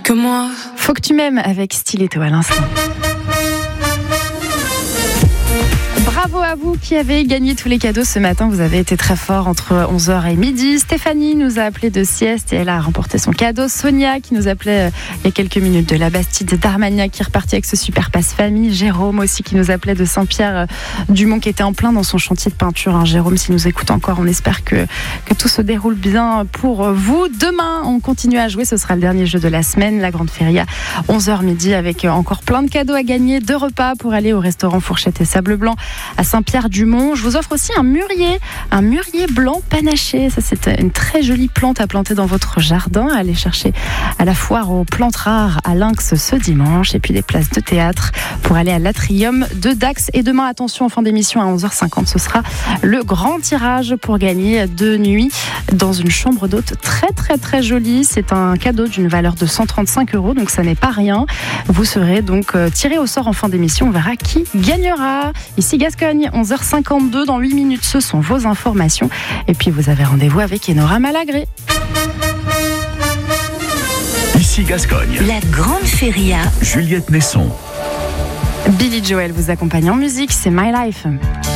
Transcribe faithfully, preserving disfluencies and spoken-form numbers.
que moi. Faut que tu m'aimes avec Stiletto à l'instant. Bravo à vous qui avez gagné tous les cadeaux ce matin. Vous avez été très fort entre onze heures et midi. Stéphanie nous a appelé de Sieste et elle a remporté son cadeau. Sonia qui nous appelait il y a quelques minutes de la Bastide d'Armagnac qui est reparti avec ce super passe-famille. Jérôme aussi qui nous appelait de Saint-Pierre-du-Mont qui était en plein dans son chantier de peinture. Hein, Jérôme, s'il nous écoute encore, on espère que, que tout se déroule bien pour vous. Demain, on continue à jouer. Ce sera le dernier jeu de la semaine, la Grande Feria, onze heures midi avec encore plein de cadeaux à gagner. Deux repas pour aller au restaurant Fourchette et Sable Blanc à Saint-Pierre-du-Mont. Je vous offre aussi un mûrier, un mûrier blanc panaché. Ça, c'est une très jolie plante à planter dans votre jardin. Allez chercher à la foire aux plantes rares à Lynx ce dimanche. Et puis des places de théâtre pour aller à l'Atrium de Dax. Et demain, attention, en fin d'émission à onze heures cinquante, ce sera le grand tirage pour gagner deux nuits dans une chambre d'hôte très très très jolie. C'est un cadeau d'une valeur de cent trente-cinq euros, donc ça n'est pas rien. Vous serez donc tiré au sort en fin d'émission. On verra qui gagnera. Ici Gascogne, onze heures cinquante-deux, dans huit minutes, ce sont vos informations. Et puis vous avez rendez-vous avec Enora Malagré. Ici Gascogne. La Grande Feria. Juliette Nesson. Billy Joel vous accompagne en musique, c'est My Life.